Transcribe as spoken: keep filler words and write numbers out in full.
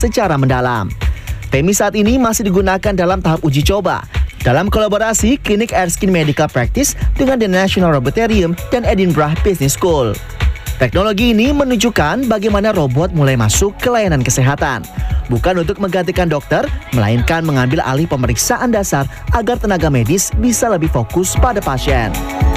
secara mendalam. Femi saat ini masih digunakan dalam tahap uji coba dalam kolaborasi klinik Erskine Medical Practice dengan The National Roboterium dan Edinburgh Business School. Teknologi ini menunjukkan bagaimana robot mulai masuk ke layanan kesehatan, bukan untuk menggantikan dokter, melainkan mengambil alih pemeriksaan dasar agar tenaga medis bisa lebih fokus pada pasien.